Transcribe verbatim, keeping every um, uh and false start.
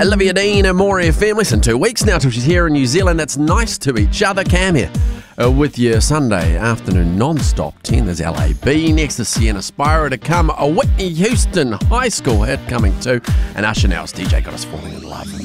Olivia Dean and More F M. Less than two weeks now till she's here in New Zealand. It's nice to each other. Cam here uh, with your Sunday afternoon non-stop ten. There's L A B. Next to Sienna Spiro to come. A Whitney Houston High School hit coming too. And Usher Now's D J got us falling in love.